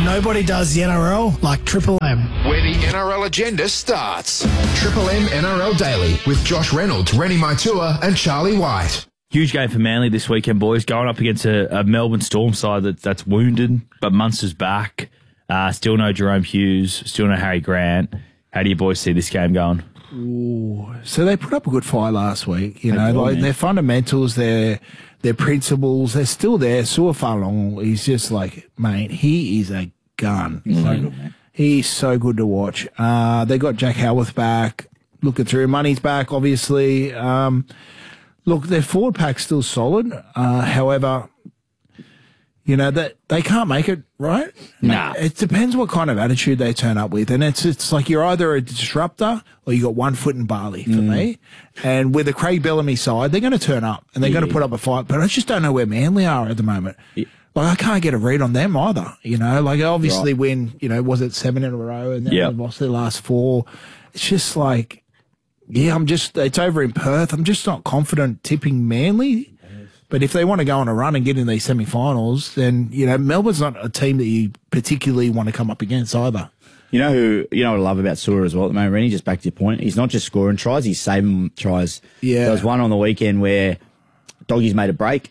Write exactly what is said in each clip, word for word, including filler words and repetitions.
Nobody does the N R L like Triple M. Where the N R L agenda starts. Triple M N R L Daily with Josh Reynolds, Rennie Maitua and Charlie White. Huge game for Manly this weekend, boys. Going up against a, a Melbourne Storm side that, that's wounded, but Munster's back. Uh, still no Jerome Hughes, still no Harry Grant. How do you boys see this game going? Ooh, so they put up a good fight last week. You They know, do, like man. their fundamentals, their their principles, they're still there. Suafalong, he's just like, mate, he is a gun. Like, he's so good to watch. Uh, they got Jack Howarth back. Looking through, Money's back, obviously. Um, look, their forward pack's still solid. Uh, however, you know, that they can't make it, right? Nah. It depends what kind of attitude they turn up with. And it's it's like you're either a disruptor or you got one foot in barley for Mm. me. And with the Craig Bellamy side, they're going to turn up and they're going to put up a fight. But I just don't know where Manly are at the moment. Yeah. Like, I can't get a read on them either. You know, like, obviously win, you know, was it seven in a row and then Yeah. they lost their last four. It's just like, yeah, I'm just, it's over in Perth. I'm just not confident tipping Manly. But if they want to go on a run and get in these semi-finals, then, you know, Melbourne's not a team that you particularly want to come up against either. You know who? You know what I love about Sura as well at the moment, Rennie? Just back to your point, he's not just scoring tries; he's saving tries. Yeah. There was one on the weekend where Doggies made a break.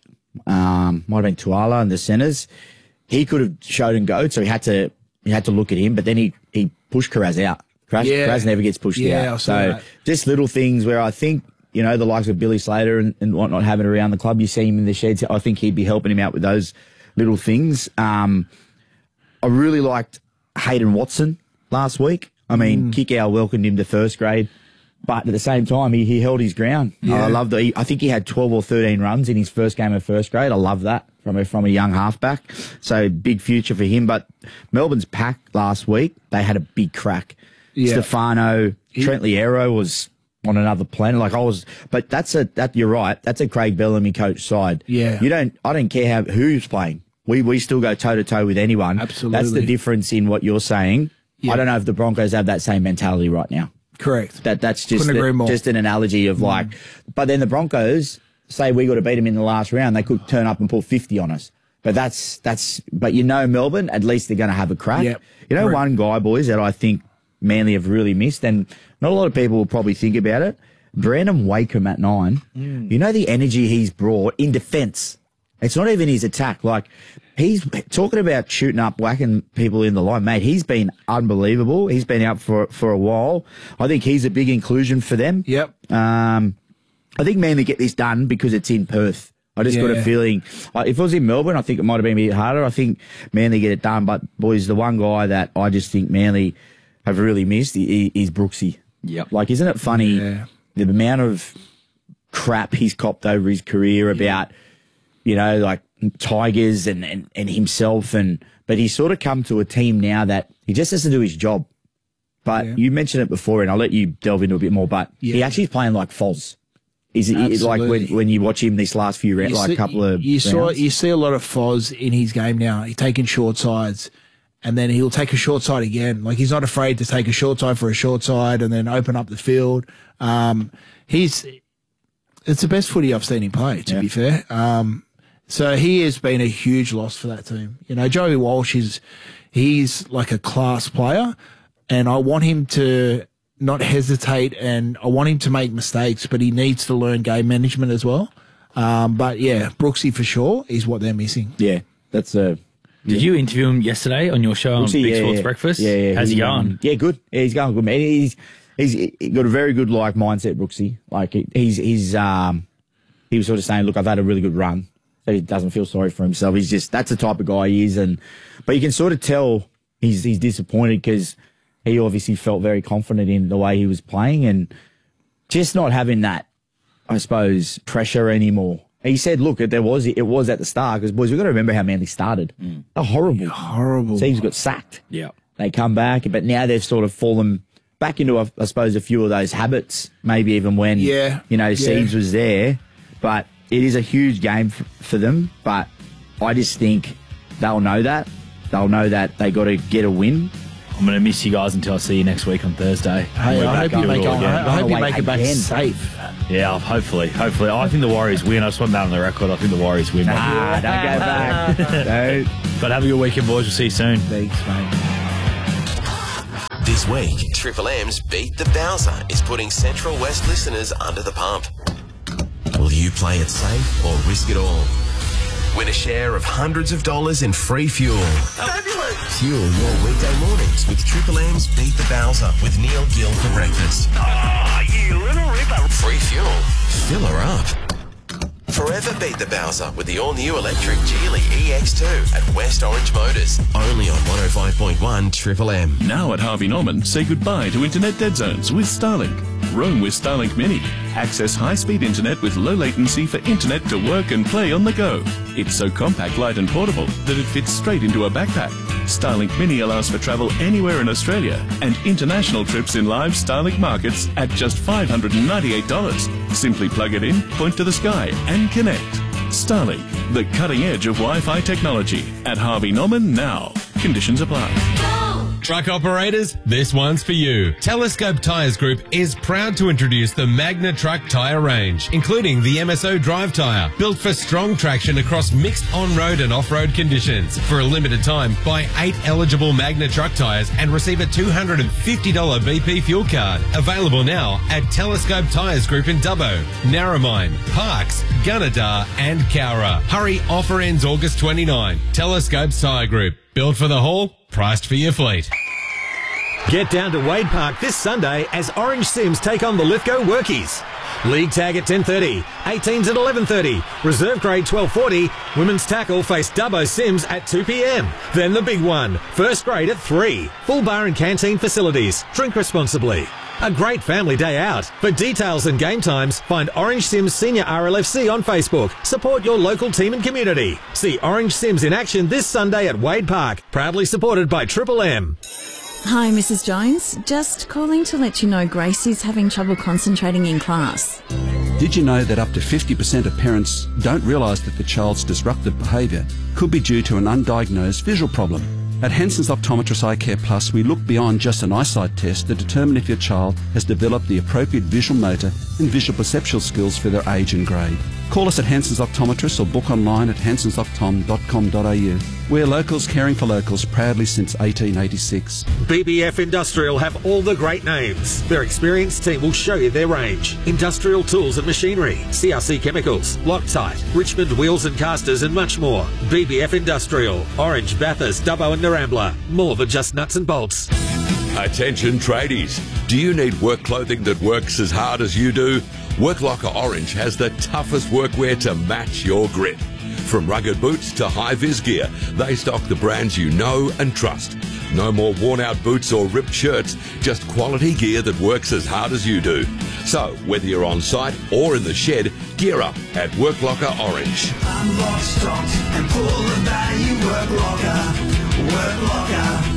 Um, might have been Tuala and the centres. He could have showed and go, so he had to he had to look at him, but then he he pushed Karaz out. Karaz, Yeah. Karaz never gets pushed Yeah, I out. saw So that. just little things where I think, you know, the likes of Billy Slater and, and whatnot having around the club, you see him in the sheds. I think he'd be helping him out with those little things. Um, I really liked Hayden Watson last week. I mean, Mm. Kickow welcomed him to first grade, but at the same time, he, he held his ground. Yeah. I love that. I think he had twelve or thirteen runs in his first game of first grade. I love that from a, from a young halfback. So big future for him. But Melbourne's pack last week, they had a big crack. Yeah. Stefano, Trent Liero was on another planet. Like I was, but that's a, that you're right. That's a Craig Bellamy coach side. Yeah. You don't, I don't care how, who's playing. We, we still go toe to toe with anyone. Absolutely. That's the difference in what you're saying. Yeah. I don't know if the Broncos have that same mentality right now. Correct. That that's just Couldn't the- agree more. just an analogy of like, but then the Broncos say we got to beat them in the last round. They could turn up and put fifty on us. But that's that's. But you know, Melbourne, at least they're going to have a crack. Yep. You know, Correct. one guy, boys, that I think Manly have really missed, and not a lot of people will probably think about it. Brandon Wakeham at nine. Mm. You know the energy he's brought in defence. It's not even his attack. Like, he's talking about shooting up, whacking people in the line. Mate, he's been unbelievable. He's been out for for a while. I think he's a big inclusion for them. Yep. Um, I think Manly get this done because it's in Perth. I just got a Yeah. feeling, like, if it was in Melbourne, I think it might have been a bit harder. I think Manly get it done. But, boys, the one guy that I just think Manly have really missed i- is Brooksy. Yep. Like, isn't it funny Yeah. the amount of crap he's copped over his career about, you know, like Tigers and, and, and himself, and but he's sort of come to a team now that he just has to do his job. But Yeah. you mentioned it before, and I'll let you delve into a bit more, but he Yeah. actually is playing like Foz. Is it it- like when, Absolutely. when you watch him these last few, ra- You like see- a couple of you saw rounds? you see a lot of Foz in his game now. He's taking short sides, and then he'll take a short side again. Like, he's not afraid to take a short side for a short side, and then open up the field. Um, he's it's the best footy I've seen him play. To Yeah. be fair, um, so he has been a huge loss for that team. You know, Joey Walsh is he's like a class player, and I want him to not hesitate, and I want him to make mistakes, but he needs to learn game management as well. Um, but yeah, Brooksy for sure is what they're missing. Yeah, that's a. Did you interview him yesterday on your show on Brooksy, Big yeah, Sports yeah. Breakfast? Yeah, yeah. How's he going? um, yeah, good. Yeah, he's going good, man. He's he's he got a very good like mindset, Brooksy. Like he- he's he's um he was sort of saying, look, I've had a really good run, so he doesn't feel sorry for himself. He's just that's the type of guy he is, and but you can sort of tell he's he's disappointed because he obviously felt very confident in the way he was playing, and just not having that, I suppose, pressure anymore. He said, look, there was it was at the start, because, boys, we've got to remember how Manly started. Mm. They're horrible. Horrible. Teams got sacked. Yeah. They come back, but now they've sort of fallen back into, I I suppose, a few of those habits, maybe even when, Yeah. you know, Yeah. Siebes was there. But it is a huge game f- for them. But I just think they'll know that. They'll know that they got to get a win. I'm going to miss you guys until I see you next week on Thursday. Hey, We're I back hope you up make it. all again. I hope you Away make it back again. safe. Yeah, hopefully. Hopefully. I think the Warriors win. I just want that on the record. I think the Warriors win. Nah, don't go back. Don't. But have a good weekend, boys. We'll see you soon. Thanks, mate. This week, Triple M's Beat the Bowser is putting Central West listeners under the pump. Will you play it safe or risk it all? Win a share of hundreds of dollars in free fuel. Fabulous! Fuel your weekday mornings with Triple M's Beat the Bowser with Neil Gill for breakfast. Oh, you little ripper. Free fuel. Fill her up. Forever beat the Bowser with the all-new electric Geely E X two at West Orange Motors. Only on one oh five point one Triple M. Now at Harvey Norman, say goodbye to internet dead zones with Starlink. Roam with Starlink Mini. Access high-speed internet with low latency for internet to work and play on the go. It's so compact, light and portable that it fits straight into a backpack. Starlink Mini allows for travel anywhere in Australia and international trips in live Starlink markets at just five hundred ninety-eight dollars. Simply plug it in, point to the sky and connect. Starlink, the cutting edge of Wi-Fi technology. At Harvey Norman now. Conditions apply. Truck operators, this one's for you. Telescope Tyres Group is proud to introduce the Magna Truck tyre range, including the M S O Drive tyre, built for strong traction across mixed on-road and off-road conditions. For a limited time, buy eight eligible Magna Truck tyres and receive a two hundred fifty dollars B P fuel card. Available now at Telescope Tyres Group in Dubbo, Narromine, Parkes, Gunnedah and Cowra. Hurry, offer ends August twenty-ninth. Telescopes Tyre Group. Built for the haul, priced for your fleet. Get down to Wade Park this Sunday as Orange Sims take on the Lithgow Workies. League tag at ten thirty, eighteens at eleven thirty, reserve grade twelve forty, women's tackle face Dubbo Sims at two p m. Then the big one, first grade at three. Full bar and canteen facilities. Drink responsibly. A great family day out. For details and game times, find Orange Sims Senior R L F C on Facebook. Support your local team and community. See Orange Sims in action this Sunday at Wade Park. Proudly supported by Triple M. Hi, Missus Jones. Just calling to let you know Gracie's having trouble concentrating in class. Did you know that up to fifty percent of parents don't realise that the child's disruptive behaviour could be due to an undiagnosed visual problem? At Hanson's Optometrist Eye Care Plus, we look beyond just an eyesight test to determine if your child has developed the appropriate visual motor and visual perceptual skills for their age and grade. Call us at Hanson's Optometrist or book online at hansons optom dot com dot a u. We're locals caring for locals proudly since eighteen eighty-six. B B F Industrial have all the great names. Their experienced team will show you their range. Industrial tools and machinery, C R C Chemicals, Loctite, Richmond Wheels and Casters and much more. B B F Industrial, Orange, Bathurst, Dubbo and Narambla. More than just nuts and bolts. Attention tradies, do you need work clothing that works as hard as you do? Worklocker Orange has the toughest workwear to match your grit. From rugged boots to high-vis gear, they stock the brands you know and trust. No more worn-out boots or ripped shirts, just quality gear that works as hard as you do. So, whether you're on site or in the shed, gear up at Worklocker Orange. Unlock, stocked and pull the value. Worklocker, Worklocker.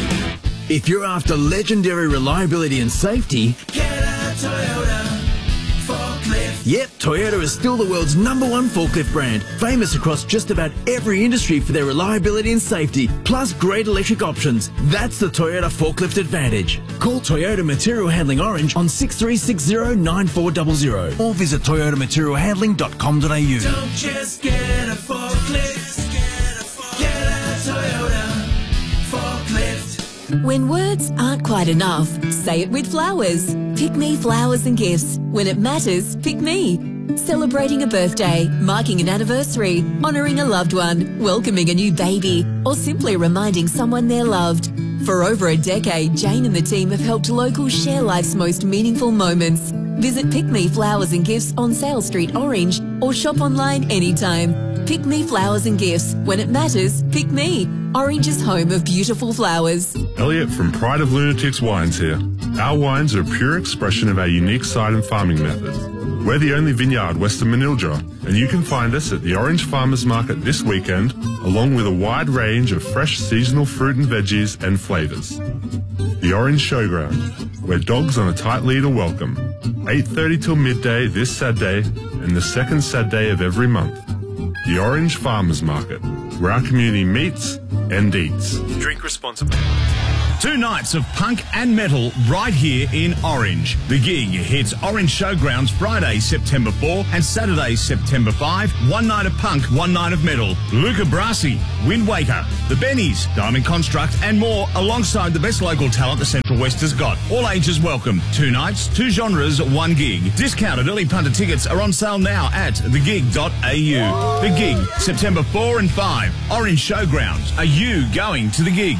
If you're after legendary reliability and safety, get a Toyota forklift. Yep, Toyota is still the world's number one forklift brand, famous across just about every industry for their reliability and safety, plus great electric options. That's the Toyota Forklift Advantage. Call Toyota Material Handling Orange on six three six zero nine four zero zero or visit toyota material handling dot com dot a u. Don't just get a forklift, get a Toyota forklift. When words aren't quite enough, say it with flowers. Pick Me Flowers and Gifts. When it matters, pick me. Celebrating a birthday, marking an anniversary, honouring a loved one, welcoming a new baby, or simply reminding someone they're loved. For over a decade, Jane and the team have helped locals share life's most meaningful moments. Visit Pick Me Flowers and Gifts on Sale Street, Orange, or shop online anytime. Pick Me Flowers and Gifts. When it matters, pick me. Orange's home of beautiful flowers. Elliot from Pride of Lunatics Wines here. Our wines are a pure expression of our unique side and farming methods. We're the only vineyard west of Manildra, and you can find us at the Orange Farmers Market this weekend, along with a wide range of fresh seasonal fruit and veggies and flavours. The Orange Showground, where dogs on a tight lead are welcome. eight thirty till midday this Saturday and the second Saturday of every month. The Orange Farmers Market, where our community meets, and eats. Drink responsibly. Two nights of punk and metal right here in Orange. The gig hits Orange Showgrounds Friday, September fourth and Saturday, September fifth. One night of punk, one night of metal. Luca Brasi, Wind Waker, The Bennies, Diamond Construct and more alongside the best local talent the Central West has got. All ages welcome. Two nights, two genres, one gig. Discounted early punter tickets are on sale now at the gig dot a u. The Gig, September fourth and fifth. Orange Showgrounds. Are you going to the gig?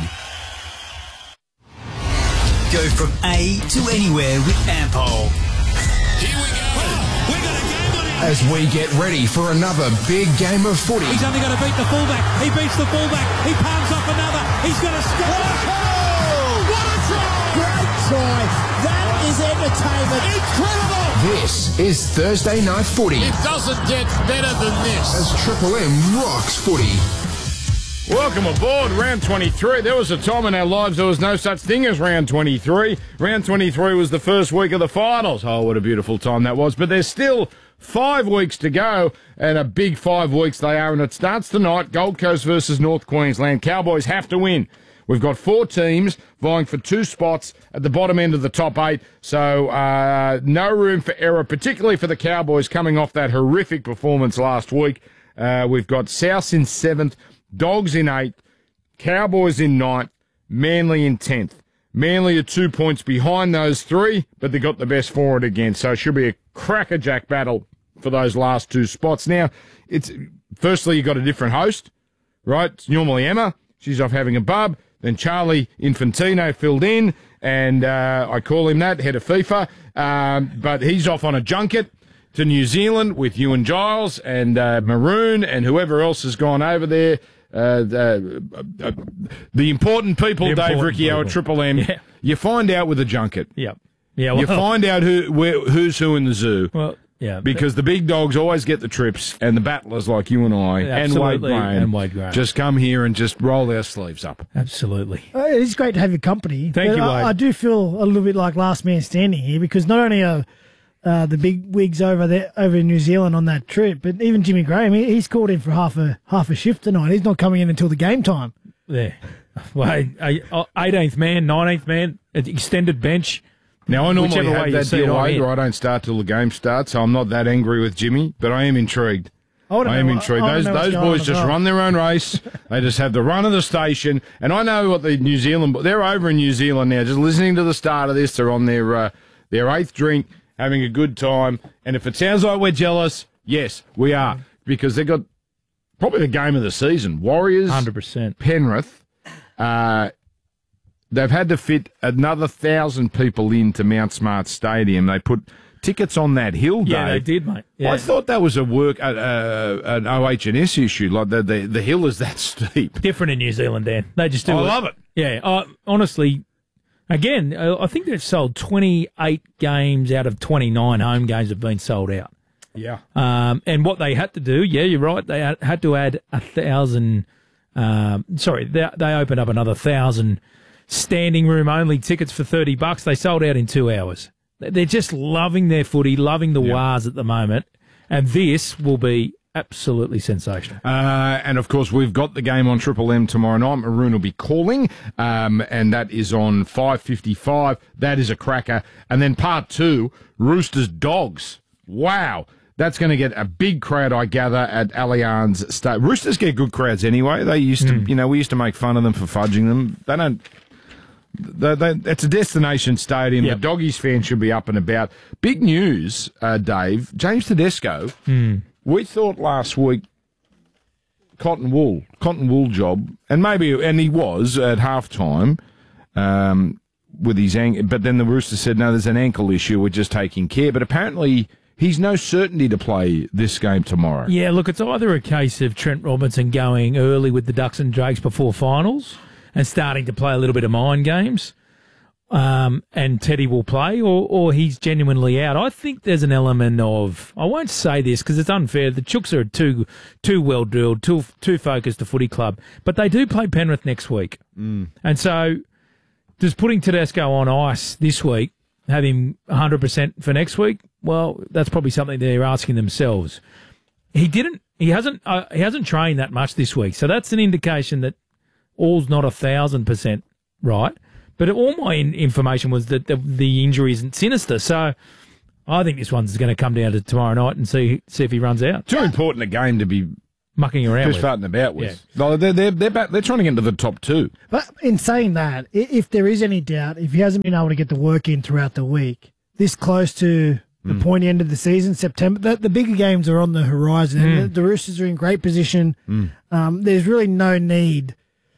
Go from A to anywhere with Ampol. As we get ready for another big game of footy. He's only got to beat the fullback. He beats the fullback. He palms off another. He's going to score. Oh, what a try! Great try. That is entertainment. Incredible. This is Thursday Night Footy. It doesn't get better than this. As Triple M rocks footy. Welcome aboard, round twenty-three. There was a time in our lives there was no such thing as round twenty-three. Round twenty-three was the first week of the finals. Oh, what a beautiful time that was. But there's still five weeks to go, and a big five weeks they are, and it starts tonight. Gold Coast versus North Queensland. Cowboys have to win. We've got four teams vying for two spots at the bottom end of the top eight, so uh, no room for error, particularly for the Cowboys coming off that horrific performance last week. Uh, we've got South in seventh, Dogs in eighth, Cowboys in ninth, Manly in tenth. Manly are two points behind those three, but they got the best forward again, so it should be a crackerjack battle for those last two spots. Now, it's firstly, you've got a different host, right? It's normally Emma. She's off having a bub. Then Charlie Infantino filled in, and uh, I call him that, head of FIFA, um, but he's off on a junket to New Zealand with you and Giles and uh, Maroon and whoever else has gone over there. Uh, the, uh, uh, the important people, the Dave important Riccio people. At Triple M, yeah. You find out with a junket. Yep. Yeah, well, you find out who where, who's who in the zoo. Well, yeah, because the big dogs always get the trips, and the battlers like you and I and Wade Graham, and Wade Graham just come here and just roll our sleeves up. Absolutely. Uh, it is great to have your company. Thank you, Wade. I, I do feel a little bit like last man standing here because not only are uh, the big wigs over there over in New Zealand on that trip, but even Jimmy Graham, he, he's called in for half a half a shift tonight. He's not coming in until the game time. There. Well, eighteenth man, nineteenth man, extended bench. Now, I normally have that deal where I don't start till the game starts, so I'm not that angry with Jimmy, but I am intrigued. I, I am know, intrigued. I those those boys just well. run their own race. They just have the run of the station. And I know what the New Zealand... They're over in New Zealand now, just listening to the start of this. They're on their, uh, their eighth drink, having a good time. And if it sounds like we're jealous, yes, we are. Because they've got probably the game of the season. Warriors, one hundred percent. Penrith... Uh, They've had to fit another thousand people into Mount Smart Stadium. They put tickets on that hill, Dave. Yeah, they did, mate. Yeah. I thought that was a work, uh, uh, an O H and S issue. Like the, the the hill is that steep. Different in New Zealand, Dan. They just do. I it. love it. Yeah, uh, honestly, again, uh, I think they've sold twenty-eight games out of twenty-nine home games have been sold out. Yeah. Um, and what they had to do, yeah, you're right. They had, had to add a thousand. Um, sorry, they, they opened up another thousand. Standing room only tickets for thirty bucks. They sold out in two hours. They're just loving their footy, loving the yep. Wars at the moment. And this will be absolutely sensational. Uh, and of course, we've got the game on Triple M tomorrow night. Maroon will be calling. Um, and that is on five fifty-five. That is a cracker. And then part two, Roosters Dogs. Wow. That's going to get a big crowd, I gather, at Allianz Stadium. Roosters get good crowds anyway. They used to, mm. you know, we used to make fun of them for fudging them. They don't. They, they, it's a destination stadium. Yep. The Doggies fans should be up and about. Big news, uh, Dave. James Tedesco. Mm. We thought last week cotton wool, cotton wool job, and maybe, and he was at halftime um, with his ankle. But then the Roosters said, no, there's an ankle issue. We're just taking care. But apparently, he's no certainty to play this game tomorrow. Yeah, look, it's either a case of Trent Robinson going early with the Ducks and Drakes before finals and starting to play a little bit of mind games, um, and Teddy will play, or, or he's genuinely out. I think there's an element of, I won't say this because it's unfair, the Chooks are too too well drilled, too, too focused a footy club, but they do play Penrith next week. Mm. And so does putting Tedesco on ice this week have him one hundred percent for next week? Well, that's probably something they're asking themselves. He didn't, he hasn't, uh, he hasn't trained that much this week, so that's an indication that all's not a thousand percent right. But all my in- information was that the, the injury isn't sinister. So I think this one's going to come down to tomorrow night and see see if he runs out. Too important a game to be mucking around just with. farting about with. Yeah. No, they're, they're, they're, back, they're trying to get into the top two. But in saying that, i- if there is any doubt, if he hasn't been able to get the work in throughout the week, this close to the Mm. pointy end of the season, September, the, the bigger games are on the horizon. Mm. And the, the Roosters are in great position. Mm. Um, there's really no need.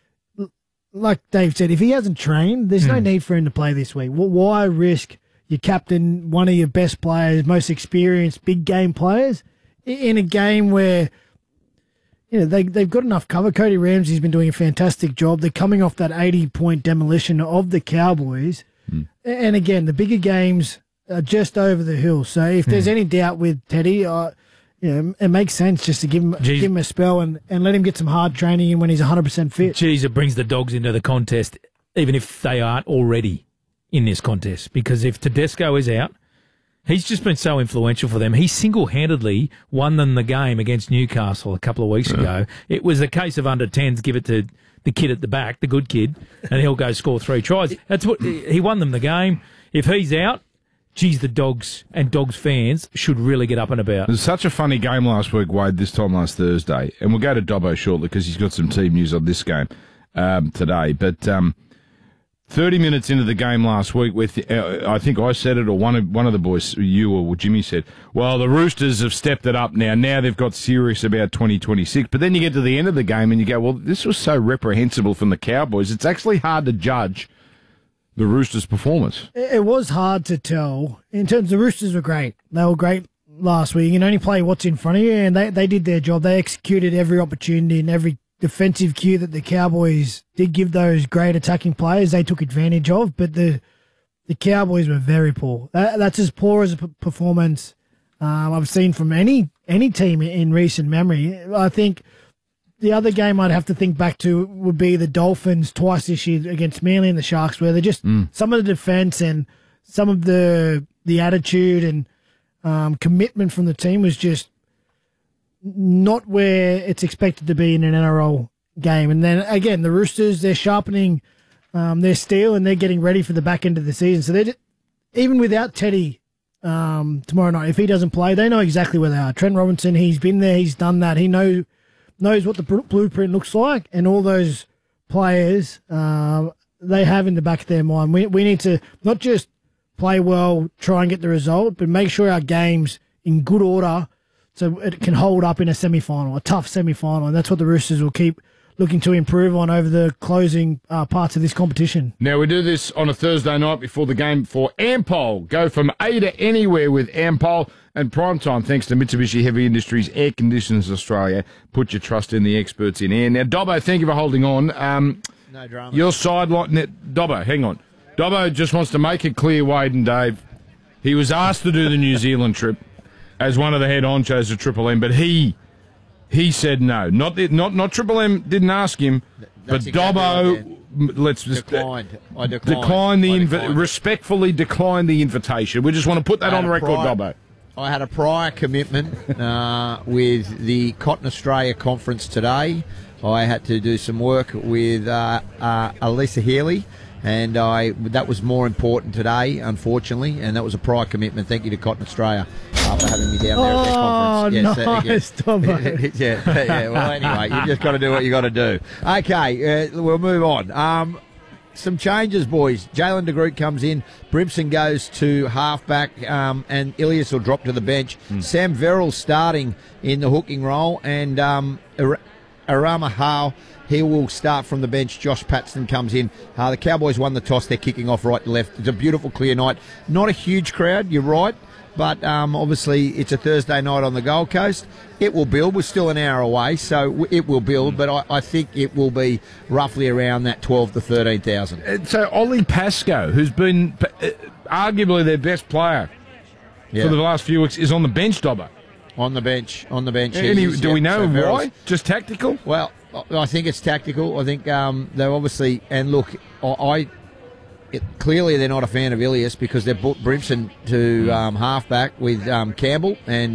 L- Like Dave said, if he hasn't trained, there's no Hmm. need for him to play this week. Wh- Why risk your captain, one of your best players, most experienced big game players, i- in a game where you know they they've got enough cover? Cody Ramsey's been doing a fantastic job. They're coming off that eighty point demolition of the Cowboys, Hmm. A- and again the bigger games are just over the hill. So if there's Hmm. any doubt with Teddy, uh, you know, it makes sense just to give him Jeez. give him a spell and, and let him get some hard training in when he's one hundred percent fit. Geez, it brings the Dogs into the contest, even if they aren't already in this contest. Because if Tedesco is out, he's just been so influential for them. He single-handedly won them the game against Newcastle a couple of weeks ago. It was a case of under tens, give it to the kid at the back, the good kid, and he'll go score three tries. That's what he won them the game. If he's out, geez, the Dogs and Dogs fans should really get up and about. It was such a funny game last week, Wade, this time last Thursday. And we'll go to Dobbo shortly because he's got some team news on this game um, today. But um, thirty minutes into the game last week, with uh, I think I said it or one of, one of the boys, you or Jimmy said, well, the Roosters have stepped it up now. Now they've got serious about twenty twenty-six. But then you get to the end of the game and you go, well, this was so reprehensible from the Cowboys. It's actually hard to judge the Roosters' performance. It it was hard to tell. In terms, the Roosters were great. They were great last week. You can only play what's in front of you, and they, they did their job. They executed every opportunity and every defensive cue that the Cowboys did give those great attacking players. They took advantage of, but the the Cowboys were very poor. That, that's as poor as a p- performance um, I've seen from any any team in recent memory. I think the other game I'd have to think back to would be the Dolphins twice this year against Manly and the Sharks, where they're just Mm. some of the defense and some of the the attitude and um, commitment from the team was just not where it's expected to be in an N R L game. And then again, the Roosters, they're sharpening um, their steel and they're getting ready for the back end of the season. So they're just, even without Teddy um, tomorrow night, if he doesn't play, they know exactly where they are. Trent Robinson, he's been there, he's done that, he knows. knows what the br- blueprint looks like, and all those players uh, they have in the back of their mind. We we need to not just play well, try and get the result, but make sure our game's in good order so it can hold up in a semi-final, a tough semi-final, and that's what the Roosters will keep looking to improve on over the closing uh, parts of this competition. Now, we do this on a Thursday night before the game for Ampol. Go from A to anywhere with Ampol. And prime time, thanks to Mitsubishi Heavy Industries Air Conditioners Australia. Put your trust in the experts in air. Now, Dobbo, thank you for holding on. Um, no drama. Your sideline... Dobbo, hang on. Dobbo just wants to make it clear, Wade and Dave, he was asked to do the New Zealand trip as one of the head honchos of Triple M, but he he said no. Not the, not not Triple M didn't ask him, That's but exactly Dobbo... what Let's just Declined. I declined. decline the I invi- declined. respectfully decline the invitation. We just want to put that I on had a record, prior- Dobbo. I had a prior commitment uh, with the Cotton Australia conference today. I had to do some work with uh, uh, Elisa Healy, and I that was more important today, unfortunately, and that was a prior commitment. Thank you to Cotton Australia uh, for having me down there at their conference. Oh, nice, Dobbo. yeah, yeah. Well, anyway, you just got to do what you got to do. Okay, uh, we'll move on. Um, Some changes, boys. Jalen de Groot comes in. Brimson goes to halfback, um, and Ilias will drop to the bench. Mm. Sam Verrill starting in the hooking role, and um, Ar- Arama Howe, he will start from the bench. Josh Paxton comes in. Uh, the Cowboys won the toss. They're kicking off right to left. It's a beautiful, clear night. Not a huge crowd, you're right. But um, obviously, it's a Thursday night on the Gold Coast. It will build. We're still an hour away, so it will build. But I, I think it will be roughly around that twelve to thirteen thousand. Uh, So Ollie Pascoe, who's been uh, arguably their best player Yeah. for the last few weeks, is on the bench, Dobbo. On the bench, on the bench. Any, he is, do yeah. we know So why? Verrill's- Just tactical? Well, I think it's tactical. I think um, they're obviously, and look, I, I it, clearly they're not a fan of Ilias because they've brought Brimson to um, halfback with um, Campbell, and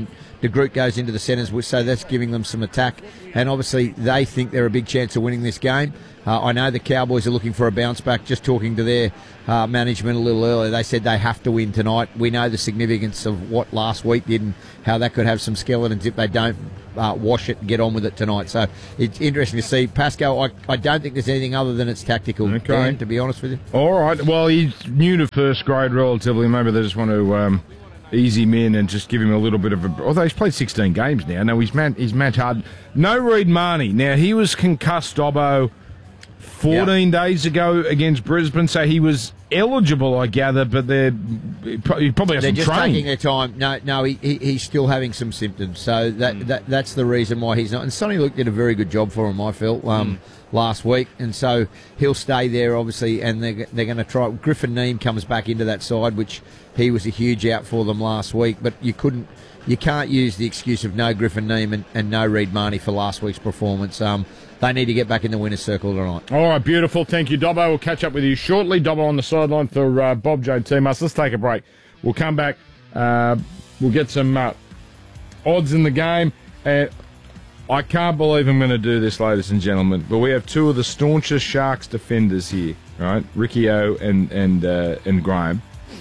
De Groot goes into the centres, so that's giving them some attack. And obviously, they think they're a big chance of winning this game. Uh, I know the Cowboys are looking for a bounce back. Just talking to their uh, management a little earlier, they said they have to win tonight. We know the significance of what last week did and how that could have some skeletons if they don't uh, wash it and get on with it tonight. So it's interesting to see. Pascal, I, I don't think there's anything other than it's tactical, Okay. Dan, to be honest with you. All right. Well, he's new to first grade relatively. Maybe they just want to um, ease him in and just give him a little bit of a... Although he's played sixteen games now. No, he's, man, he's match hard. No Reed Marnie. Now, he was concussed, Dobbo, fourteen yep. days ago against Brisbane, so he was eligible, I gather, but they're he probably They're hasn't just trained. taking their time. No, no, he, he, he's still having some symptoms, so that, mm. that that's the reason why he's not. And Sonny Luke did a very good job for him, I felt, um, mm. last week, and so he'll stay there, obviously, and they're, they're going to try. Griffin Neame comes back into that side, which he was a huge out for them last week, but you couldn't. You can't use the excuse of no Griffin Neame and, and no Reed Marnie for last week's performance. Um, they need to get back in the winner's circle tonight. All right, beautiful. Thank you, Dobbo. We'll catch up with you shortly. Dobbo on the sideline for uh, Bob J. T-Mus. Let's take a break. We'll come back. Uh, we'll get some uh, odds in the game. Uh, I can't believe I'm going to do this, ladies and gentlemen, but we have two of the staunchest Sharks defenders here, right? Ricky O and, and, uh, and Graham.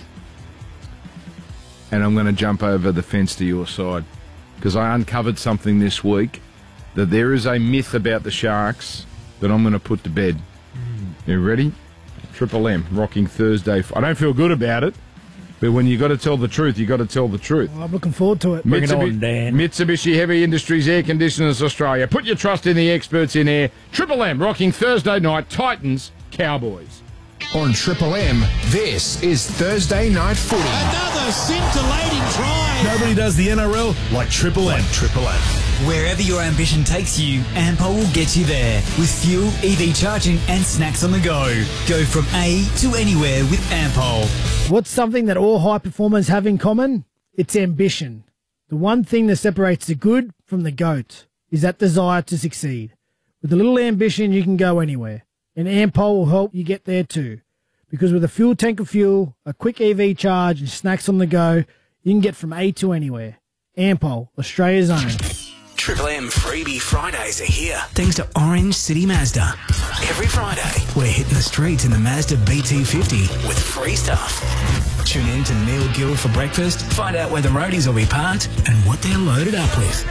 And I'm going to jump over the fence to your side because I uncovered something this week that there is a myth about the Sharks that I'm going to put to bed. Mm. You ready? Triple M, rocking Thursday. I don't feel good about it, but when you got to tell the truth, you got to tell the truth. Well, I'm looking forward to it. Bring Mitsubi- it on, Dan. Mitsubishi Heavy Industries Air Conditioners Australia. Put your trust in the experts in air. Triple M, rocking Thursday night, Titans, Cowboys. On Triple M, this is Thursday Night Footy. Another scintillating try. Nobody does the N R L like Triple M. Triple M. Wherever your ambition takes you, Ampol will get you there. With fuel, E V charging and snacks on the go. Go from A to anywhere with Ampol. What's something that all high performers have in common? It's ambition. The one thing that separates the good from the goat is that desire to succeed. With a little ambition, you can go anywhere. And Ampol will help you get there too. Because with a fuel tank of fuel, a quick E V charge and snacks on the go, you can get from A to anywhere. Ampol, Australia's own. Triple M Freebie Fridays are here. Thanks to Orange City Mazda. Every Friday, we're hitting the streets in the Mazda B T fifty with free stuff. Tune in to Neil Gill for breakfast, find out where the roadies will be parked and what they're loaded up with.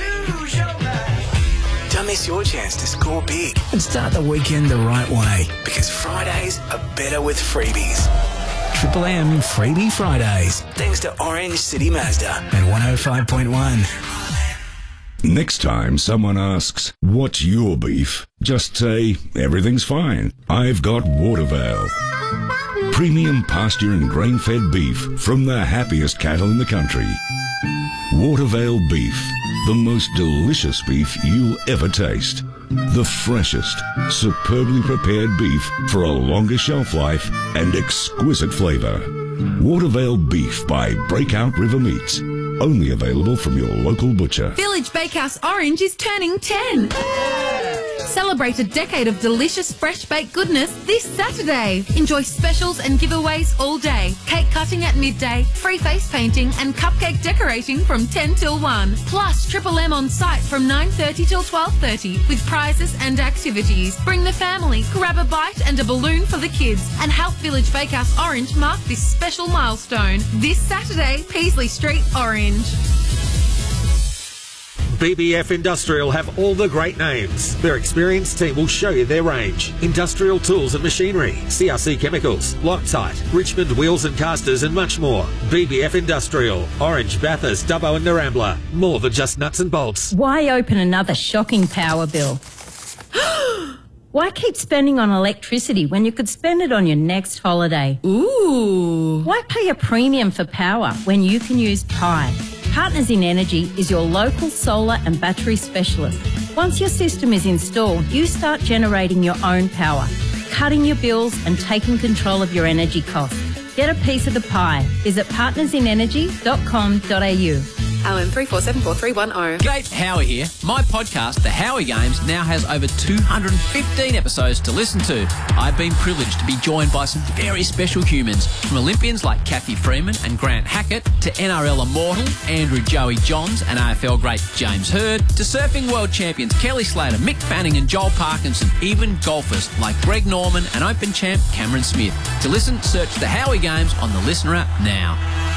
Don't miss your chance to score big and start the weekend the right way, because Fridays are better with freebies. Triple M Freebie Fridays, thanks to Orange City Mazda at one oh five point one. Next time someone asks, what's your beef? Just say, everything's fine. I've got Watervale. Premium pasture and grain-fed beef from the happiest cattle in the country. Watervale beef, the most delicious beef you'll ever taste. The freshest, superbly prepared beef for a longer shelf life and exquisite flavour. Watervale beef by Breakout River Meats. Only available from your local butcher. Village Bakehouse Orange is turning ten. Celebrate a decade of delicious fresh baked goodness this Saturday. Enjoy specials and giveaways all day. Cake cutting at midday, free face painting and cupcake decorating from ten till one. Plus Triple M on site from nine thirty till twelve thirty with prizes and activities. Bring the family, grab a bite and a balloon for the kids and help Village Bakehouse Orange mark this special milestone. This Saturday, Peasley Street, Orange. B B F Industrial have all the great names. Their experienced team will show you their range. Industrial tools and machinery, C R C chemicals, Loctite, Richmond wheels and casters and much more. B B F Industrial, Orange, Bathurst, Dubbo and Narambla. More than just nuts and bolts. Why open another shocking power bill? Why keep spending on electricity when you could spend it on your next holiday? Ooh. Why pay a premium for power when you can use Pi? Partners in Energy is your local solar and battery specialist. Once your system is installed, you start generating your own power, cutting your bills and taking control of your energy costs. Get a piece of the pie. Visit partners in energy dot com dot a u. L M three four seven four three one zero. G'day, Howie here. My podcast, The Howie Games, now has over two hundred fifteen episodes to listen to. I've been privileged to be joined by some very special humans, from Olympians like Kathy Freeman and Grant Hackett, to N R L immortal Andrew Joey Johns and A F L great James Hird, to surfing world champions Kelly Slater, Mick Fanning and Joel Parkinson, even golfers like Greg Norman and Open champ Cameron Smith. To listen, search The Howie Games on the Listener app now.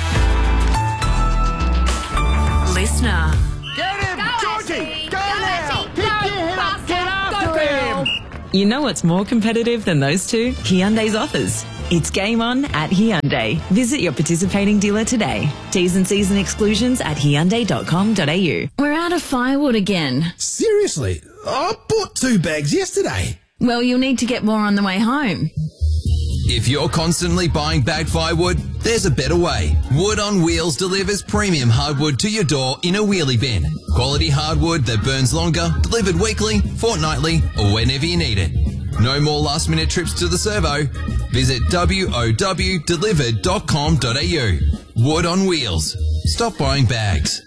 Listener. Get him, Georgie! Go now! Pick your head up! Get after him! You know what's more competitive than those two? Hyundai's offers. It's game on at Hyundai. Visit your participating dealer today. T's and C's and exclusions at hyundai dot com dot a u. We're out of firewood again. Seriously? I bought two bags yesterday. Well, you'll need to get more on the way home. If you're constantly buying bagged firewood, there's a better way. Wood on Wheels delivers premium hardwood to your door in a wheelie bin. Quality hardwood that burns longer, delivered weekly, fortnightly, or whenever you need it. No more last minute trips to the servo. Visit wow delivered dot com dot a u. Wood on Wheels. Stop buying bags.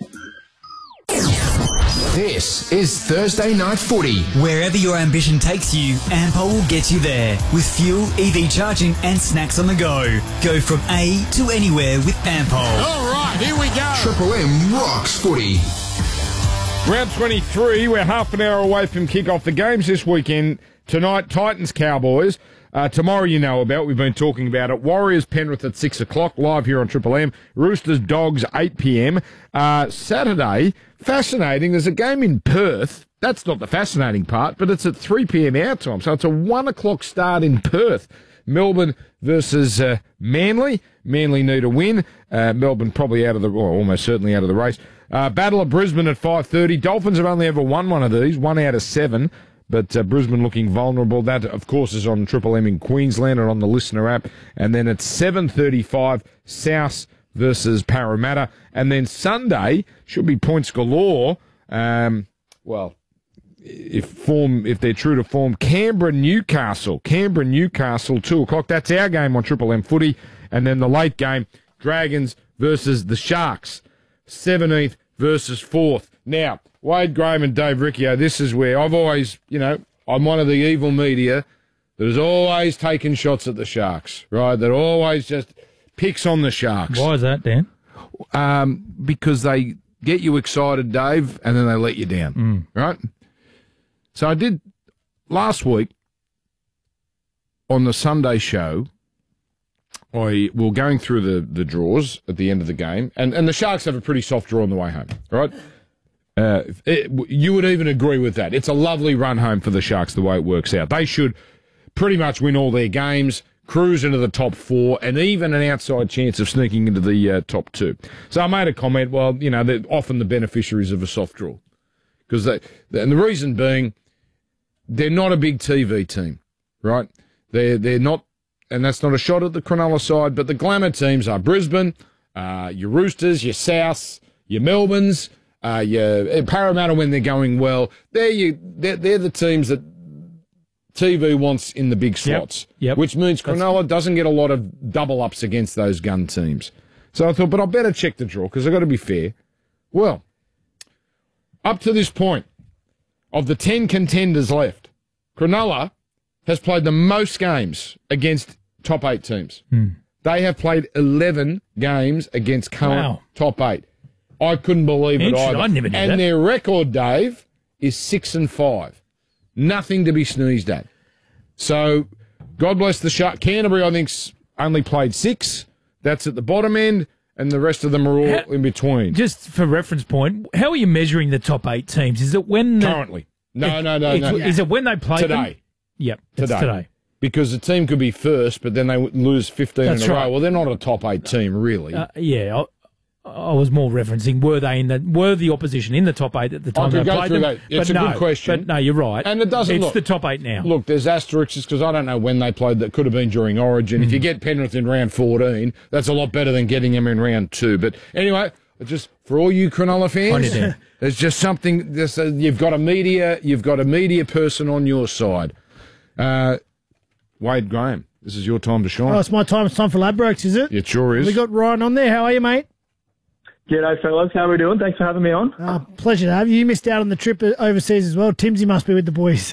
This is Thursday Night Footy. Wherever your ambition takes you, Ampol will get you there. With fuel, E V charging and snacks on the go. Go from A to anywhere with Ampol. All right, here we go. Triple M rocks footy. Round twenty-three, we're half an hour away from kick-off. The games this weekend. Tonight, Titans, Cowboys. Uh, tomorrow, you know about. We've been talking about it. Warriors, Penrith at six o'clock, live here on Triple M. Roosters, Dogs, eight p.m. Uh, Saturday, fascinating. There's a game in Perth. That's not the fascinating part, but it's at three p.m. our time. So it's a one o'clock start in Perth. Melbourne versus uh, Manly. Manly need a win. Uh, Melbourne probably out of the, or almost certainly out of the race. Uh, Battle of Brisbane at five thirty. Dolphins have only ever won one of these, one out of seven. But uh, Brisbane looking vulnerable. That, of course, is on Triple M in Queensland and on the Listener app. And then at seven thirty-five, South versus Parramatta. And then Sunday should be points galore. Um, well, if form, if they're true to form, Canberra Newcastle. Canberra Newcastle, two o'clock. That's our game on Triple M footy. And then the late game, Dragons versus the Sharks. seventeenth versus fourth. Now, Wade Graham and Dave Riccio, this is where I've always, you know, I'm one of the evil media that has always taken shots at the Sharks, right? That always just picks on the Sharks. Why is that, Dan? Um, because they get you excited, Dave, and then they let you down, Mm. right? So I did last week on the Sunday show. I we were going through the, the draws at the end of the game, and, and the Sharks have a pretty soft draw on the way home, right? Uh, it, you would even agree with that. It's a lovely run home for the Sharks the way it works out. They should pretty much win all their games, cruise into the top four, and even an outside chance of sneaking into the uh, top two. So I made a comment, well, you know, they're often the beneficiaries of a soft draw. Because they, and the reason being, they're not a big T V team, right? They're, they're not, and that's not a shot at the Cronulla side, but the glamour teams are Brisbane, uh, your Roosters, your Souths, your Melbournes, Uh, yeah, Parramatta when they're going well. They're, you, they're, they're the teams that T V wants in the big slots, Yep. Yep. which means Cronulla doesn't get a lot of double-ups against those gun teams. So I thought, but I better check the draw because I've got to be fair. Well, up to this point, of the ten contenders left, Cronulla has played the most games against top eight teams. Hmm. They have played eleven games against current Wow. top eight. I couldn't believe it Interesting. either. I never knew and that. their record, Dave, is six and five. Nothing to be sneezed at. So, God bless the Shark. Canterbury, I think's only played six. That's at the bottom end, and the rest of them are all How- in between. Just for reference point, how are you measuring the top eight teams? Is it when the, Currently. No, it- no, no, it- no. Is it when they play them? Today. Yep, it's Today. today. Because the team could be first, but then they would lose fifteen That's in a right. row. Well, they're not a top eight team, really. Uh, yeah, I, I was more referencing were they in the were the opposition in the top eight at the time I could they go played through them? that. It's but a no, good question. But no, you're right. And it doesn't It's look- the top eight now. Look, there's asterisks because I don't know when they played. That could have been during Origin. Mm. If you get Penrith in round fourteen, that's a lot better than getting them in round two. But anyway, just for all you Cronulla fans, Understand. there's just something. There's a, you've got a media, you've got a media person on your side. Uh, Wade Graham, this is your time to shine. Oh, it's my time. It's time for Ladbrokes, is it? It sure is. We got Ryan on there. How are you, mate? G'day, fellas. How are we doing? Thanks for having me on. Uh, pleasure to have you. You missed out on the trip overseas as well. Timsy must be with the boys.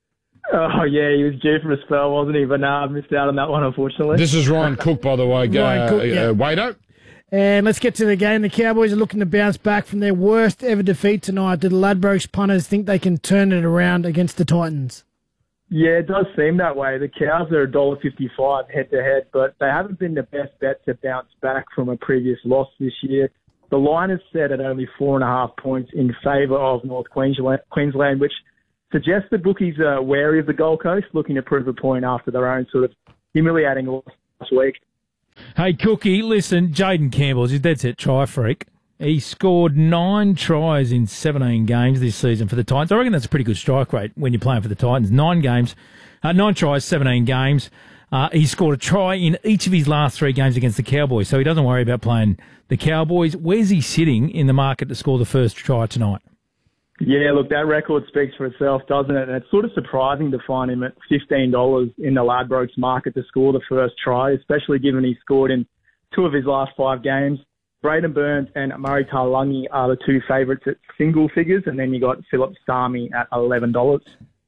Oh, yeah, he was due for a spell, wasn't he? But no, I missed out on that one, unfortunately. This is Ryan Cook, by the way. Go, Ryan Cook, yeah. uh, Wado. And let's get to the game. The Cowboys are looking to bounce back from their worst ever defeat tonight. Do the Ladbrokes punters think they can turn it around against the Titans? Yeah, it does seem that way. The Cows are one dollar fifty-five head-to-head, but they haven't been the best bet to bounce back from a previous loss this year. The line is set at only four and a half points in favour of North Queensland, Queensland, which suggests the bookies are wary of the Gold Coast, looking to prove a point after their own sort of humiliating loss last week. Hey, Cookie, listen, Jaden Campbell's his dead set try freak. He scored nine tries in seventeen games this season for the Titans. I reckon that's a pretty good strike rate when you're playing for the Titans. Nine games, uh, nine tries, seventeen games. Uh, he scored a try in each of his last three games against the Cowboys, so he doesn't worry about playing the Cowboys. Where's he sitting in the market to score the first try tonight? Yeah, look, that record speaks for itself, doesn't it? And it's sort of surprising to find him at fifteen dollars in the Ladbrokes market to score the first try, especially given he scored in two of his last five games. Braden Burns and Murray Taulagi are the two favourites at single figures, and then you got Philip Sami at eleven dollars.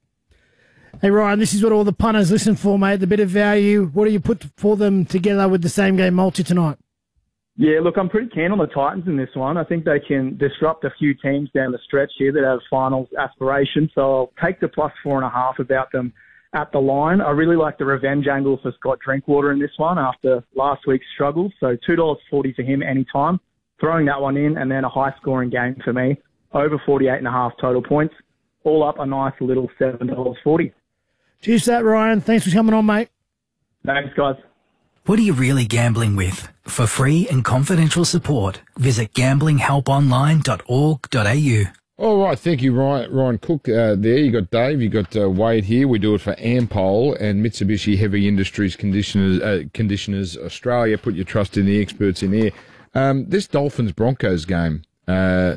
Hey, Ryan, this is what all the punters listen for, mate. The bit of value. What do you put for them together with the same game multi tonight? Yeah, look, I'm pretty keen on the Titans in this one. I think they can disrupt a few teams down the stretch here that have finals aspirations. So I'll take the plus four and a half about them at the line. I really like the revenge angle for Scott Drinkwater in this one after last week's struggles. So two dollars forty for him anytime. Throwing that one in, and then a high-scoring game for me. Over forty-eight and a half total points. All up a nice little seven dollars forty. Cheers to that, Ryan. Thanks for coming on, mate. Thanks, guys. What are you really gambling with? For free and confidential support, visit gambling help online dot org dot a u. All right, thank you, Ryan, Ryan Cook. Uh, there, you got Dave, you got uh, Wade here. We do it for Ampol and Mitsubishi Heavy Industries Conditioners, uh, Conditioners Australia. Put your trust in the experts in here. Um, this Dolphins Broncos game, uh,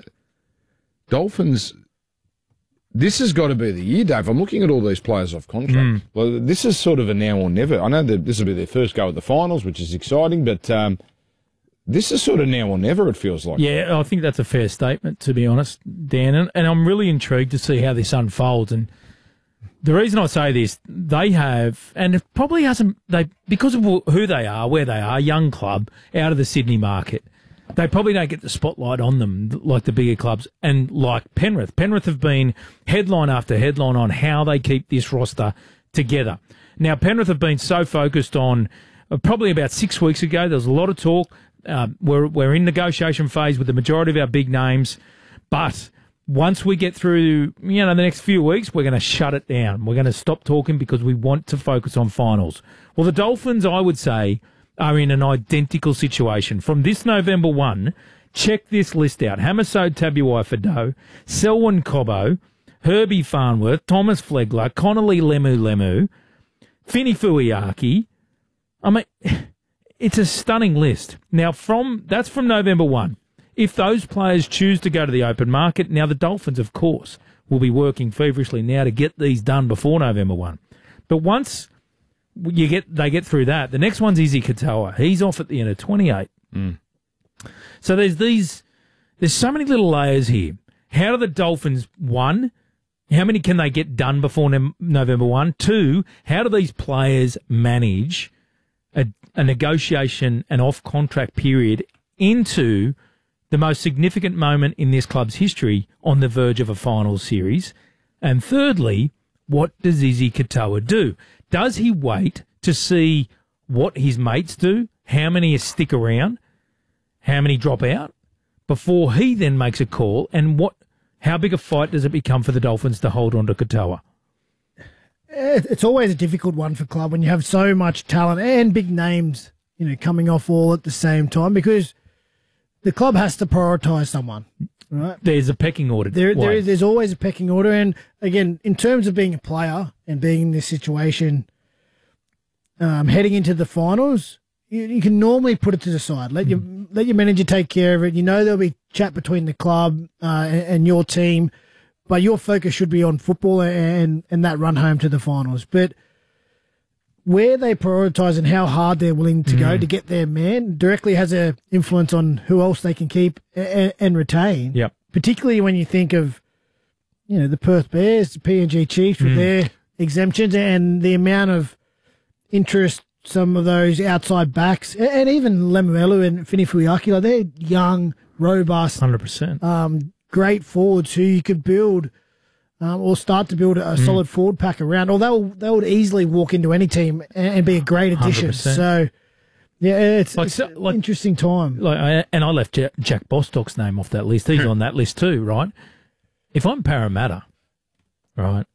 Dolphins. This has got to be the year, Dave. I'm looking at all these players off contract. Mm. Well, this is sort of a now or never. I know that this will be their first go at the finals, which is exciting, but um, this is sort of now or never, it feels like. Yeah, I think that's a fair statement, to be honest, Dan. And, and I'm really intrigued to see how this unfolds. And the reason I say this, they have, and it probably hasn't, they because of who they are, where they are, young club, out of the Sydney market, they probably don't get the spotlight on them like the bigger clubs. And like Penrith. Penrith have been headline after headline on how they keep this roster together. Now, Penrith have been so focused on, uh, probably about six weeks ago, there was a lot of talk. Uh, we're, we're in negotiation phase with the majority of our big names. But once we get through, you know, the next few weeks, we're going to shut it down. We're going to stop talking because we want to focus on finals. Well, the Dolphins, I would say, are in an identical situation. From this November first, check this list out. Hamiso Tabuai-Fidow, Selwyn Cobbo, Herbie Farnworth, Thomas Flegler, Connolly Lemu Lemu, Fini Fuiaki. I mean, it's a stunning list. Now, from that's from November first. If those players choose to go to the open market, now the Dolphins, of course, will be working feverishly now to get these done before November first. But once you get they get through that, the next one's Izzy Katoa. He's off at the end of twenty-eight. Mm. So there's these, there's so many little layers here. How do the Dolphins, one, how many can they get done before ne- November first? Two, how do these players manage a, a negotiation and off-contract period into the most significant moment in this club's history on the verge of a finals series? And thirdly, what does Izzy Katoa do? Does he wait to see what his mates do, how many stick around, how many drop out, before he then makes a call? And what, how big a fight does it become for the Dolphins to hold on to Katoa? It's always a difficult one for club when you have so much talent and big names, you know, coming off all at the same time, because the club has to prioritise someone. Right. There's a pecking order. There, there is, there's always a pecking order. And again, in terms of being a player and being in this situation, um, heading into the finals, you, you can normally put it to the side. Let mm. your let your manager take care of it. You know there'll be chat between the club uh, and, and your team, but your focus should be on football and and that run home to the finals. But where they prioritise and how hard they're willing to Mm. go to get their man directly has an influence on who else they can keep and, and retain. Yep. Particularly when you think of, you know, the Perth Bears, the P N G Chiefs with Mm. their exemptions and the amount of interest some of those outside backs, a- and even Lemuelu and Fini Fuyaki, like they're young, robust, one hundred percent. Um, great forwards who you could build um, or start to build a, a Mm. solid forward pack around, or they'll they would easily walk into any team and, and be a great addition. one hundred percent. So, yeah, it's, Like, it's so- an interesting time. Like, I, and I left Jack, Jack Bostock's name off that list. He's on that list too, right? If I'm Parramatta, right,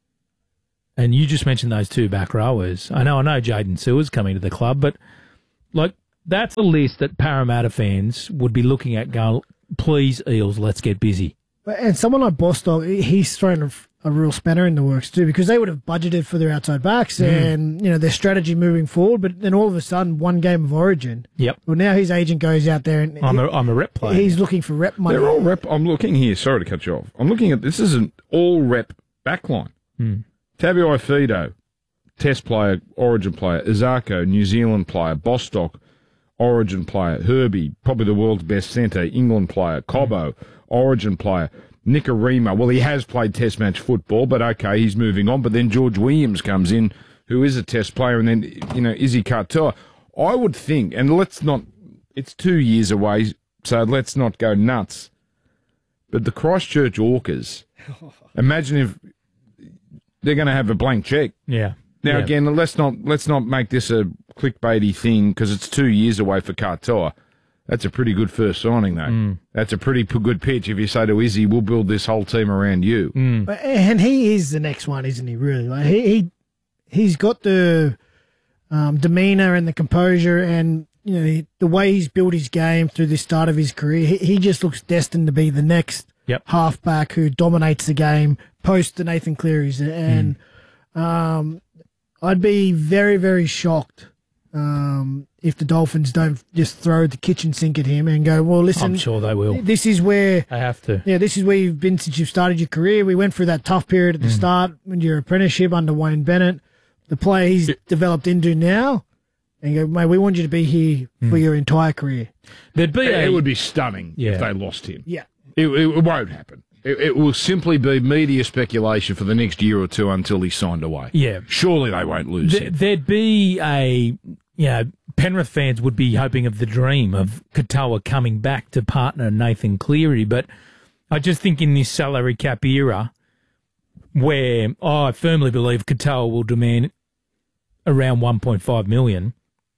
and you just mentioned those two back rowers, I know, I know Jaden Sewer's coming to the club, but like that's a list that Parramatta fans would be looking at going, please, Eels, let's get busy. And someone like Bostock, he's thrown a, a real spanner in the works too, because they would have budgeted for their outside backs Mm. and, you know, their strategy moving forward, but then all of a sudden, one game of Origin. Yep. Well, now his agent goes out there and I'm a, I'm a rep player. he's looking for rep money. They're all rep. I'm looking here. Sorry to cut you off. I'm looking at this is an all rep backline. Mm. Tabio Fido, Test player, Origin player. Izako, New Zealand player. Bostock, Origin player. Herbie, probably the world's best centre. England player. Cobbo, Origin player. Nicarima, well, he has played Test match football, but okay, he's moving on. But then George Williams comes in, who is a Test player, and then, you know, Izzy Katoa. I would think, and let's not, it's two years away, so let's not go nuts. But the Christchurch Orcas, imagine if they're going to have a blank check. Yeah. Now Yeah. again, let's not let's not make this a clickbaity thing because it's two years away for Katoa. That's a pretty good first signing, though. Mm. That's a pretty p- good pitch if you say to Izzy, "We'll build this whole team around you." Mm. But- And he is the next one, isn't he, really? Like he, he, he's got the um, demeanour and the composure and, you know, he, the way he's built his game through the start of his career. He, he just looks destined to be the next Yep. halfback who dominates the game post the Nathan Clearys. And um, I'd be very, very shocked um, if the Dolphins don't just throw the kitchen sink at him and go, well, listen. I'm sure they will. This is where They have to. yeah, this is where you've been since you've started your career. We went through that tough period at the Mm. start when your apprenticeship under Wayne Bennett. The player he's developed into now, and you go, mate, we want you to be here for Mm. your entire career. There'd be It, a, it would be stunning Yeah. if they lost him. Yeah. It, it, it won't happen. It, it will simply be media speculation for the next year or two until he's signed away. Yeah. Surely they won't lose Th- him. there'd be a, you know, Penrith fans would be hoping of the dream of Katoa coming back to partner Nathan Cleary, but I just think in this salary cap era, where oh, I firmly believe Katoa will demand around one point five million,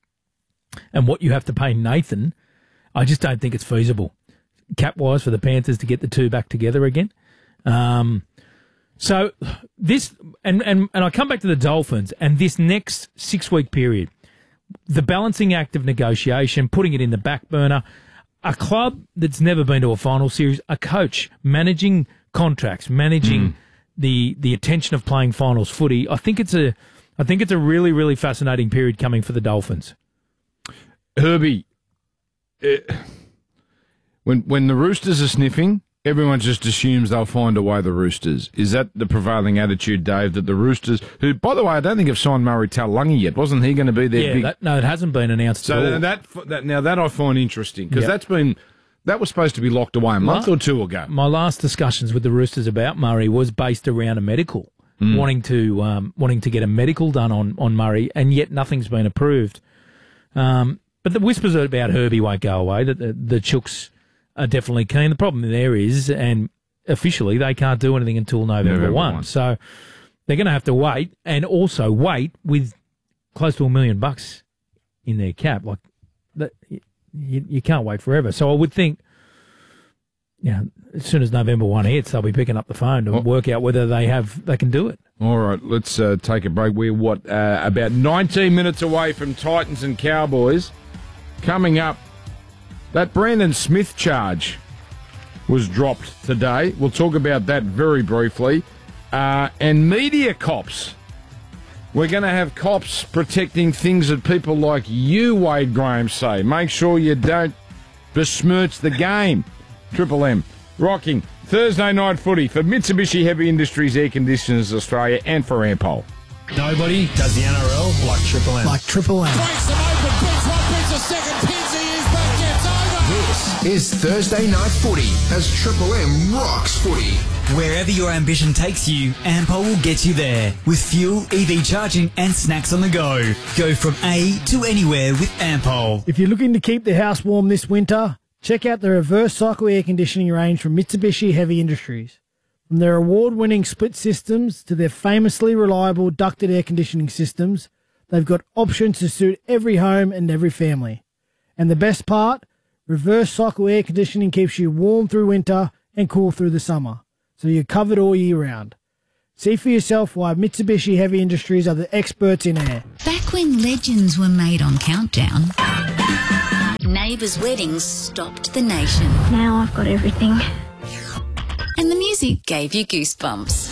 and what you have to pay Nathan, I just don't think it's feasible cap wise for the Panthers to get the two back together again. Um, so this and, and and I come back to the Dolphins and this next six week period, the balancing act of negotiation, putting it in the back burner, a club that's never been to a final series, a coach managing contracts, managing Mm. the the attention of playing finals footy. I think it's a I think it's a really really fascinating period coming for the Dolphins. Herbie, it, when when the Roosters are sniffing, everyone just assumes they'll find a way, the Roosters. Is that the prevailing attitude, Dave, that the Roosters, who, by the way, I don't think have signed Murray Taulagi yet. Wasn't he going to be their Yeah, big... that, no, it hasn't been announced at So all. that, that now that I find interesting, because Yep. that's been... That was supposed to be locked away a month My- or two ago. My last discussions with the Roosters about Murray was based around a medical, Mm. wanting to um, wanting to get a medical done on, on Murray, and yet nothing's been approved. Um, but the whispers about Herbie won't go away. That the, the Chooks are definitely keen. The problem there is, and officially they can't do anything until November, November one. one. So they're going to have to wait, and also wait with close to a million bucks in their cap. Like that, you, you can't wait forever. So I would think, you know, as soon as November one hits, they'll be picking up the phone to work out whether they have they can do it. All right, let's uh, take a break. We're, what, uh, about nineteen minutes away from Titans and Cowboys. Coming up, that Brandon Smith charge was dropped today. We'll talk about that very briefly. Uh, and media cops. We're going to have cops protecting things that people like you, Wade Graham, say. Make sure you don't besmirch the game. Triple M, rocking Thursday night footy for Mitsubishi Heavy Industries Air Conditioners Australia and for Ampol. Nobody does the N R L like Triple M. Like Triple M. Breaks them open, beats one, beats a second, pins he is back, gets over. This is Thursday Night Footy as Triple M rocks footy. Wherever your ambition takes you, Ampol will get you there. With fuel, E V charging and snacks on the go. Go from A to anywhere with Ampol. If you're looking to keep the house warm this winter, check out the reverse cycle air conditioning range from Mitsubishi Heavy Industries. From their award-winning split systems to their famously reliable ducted air conditioning systems, they've got options to suit every home and every family. And the best part, reverse cycle air conditioning keeps you warm through winter and cool through the summer, so you're covered all year round. See for yourself why Mitsubishi Heavy Industries are the experts in air. Back when legends were made on Countdown, neighbours' weddings stopped the nation. Now I've got everything. And the music gave you goosebumps.